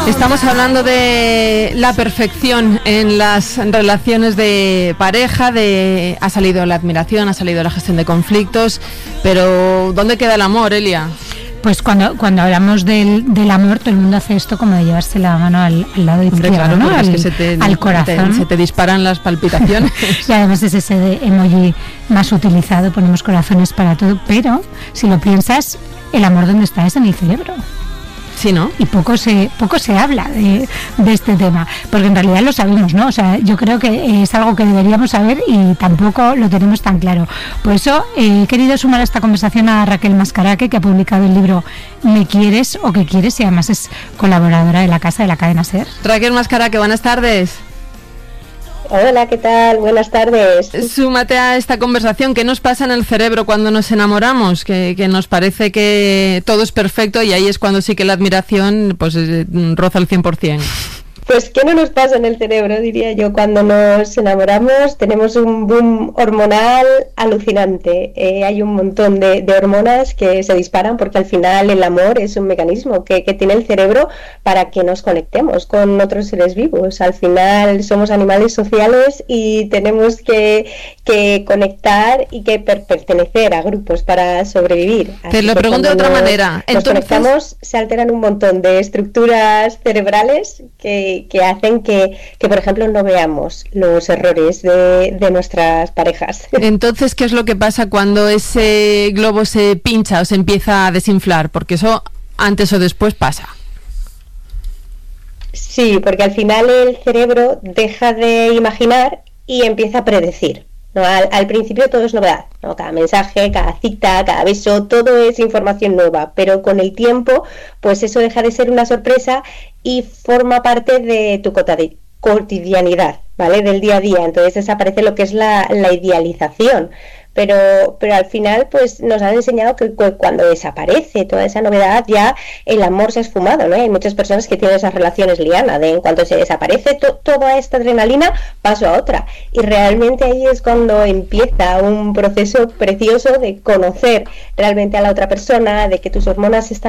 Estamos hablando de la perfección en las relaciones de pareja, ha salido la admiración, ha salido la gestión de conflictos, pero ¿dónde queda el amor, Elia? Pues cuando hablamos del amor, todo el mundo hace esto como de llevarse la mano al lado izquierdo, claro, ¿no? Es que al corazón. Se te disparan las palpitaciones. Y además es ese emoji más utilizado, ponemos corazones para todo, pero si lo piensas, el amor ¿dónde está? Es en el cerebro. Sí, ¿no? Y poco se habla de este tema, porque en realidad lo sabemos, ¿no? O sea, yo creo que es algo que deberíamos saber y tampoco lo tenemos tan claro. Por eso he querido sumar a esta conversación a Raquel Mascaraque, que ha publicado el libro ¿Me quieres o qué quieres? Y además es colaboradora de la Casa de la Cadena SER. Raquel Mascaraque, buenas tardes. Hola, ¿qué tal? Buenas tardes. Súmate a esta conversación. ¿Qué nos pasa en el cerebro cuando nos enamoramos? Que nos parece que todo es perfecto y ahí es cuando sí que la admiración pues roza el 100%. Pues, ¿qué no nos pasa en el cerebro? Diría yo, cuando nos enamoramos tenemos un boom hormonal alucinante. Hay un montón de hormonas que se disparan porque al final el amor es un mecanismo que tiene el cerebro para que nos conectemos con otros seres vivos. Al final somos animales sociales y tenemos que conectar y que pertenecer a grupos para sobrevivir. Te lo pregunto de otra manera. Nos conectamos, se alteran un montón de estructuras cerebrales que hacen que, por ejemplo, no veamos los errores de nuestras parejas. Entonces, ¿qué es lo que pasa cuando ese globo se pincha o se empieza a desinflar? Porque eso antes o después pasa. Sí, porque al final el cerebro deja de imaginar y empieza a predecir. ¿No? Al principio todo es novedad, ¿no? Cada mensaje, cada cita, cada beso, todo es información nueva, pero con el tiempo pues eso deja de ser una sorpresa y forma parte de tu cotidianidad, ¿vale? Del día a día. Entonces desaparece lo que es la idealización. Pero al final pues nos han enseñado que cuando desaparece toda esa novedad ya el amor se ha esfumado, ¿no? Hay muchas personas que tienen esas relaciones liana, de en cuanto se desaparece toda esta adrenalina paso a otra, y realmente ahí es cuando empieza un proceso precioso de conocer realmente a la otra persona, de que tus hormonas están